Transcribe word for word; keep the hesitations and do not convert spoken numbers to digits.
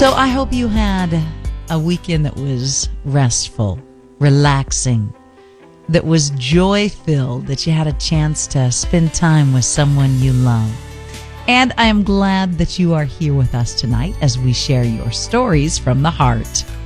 So I hope you had a weekend that was restful, relaxing, that was joy-filled, that you had a chance to spend time with someone you love. And I am glad that you are here with us tonight as we share your stories from the heart.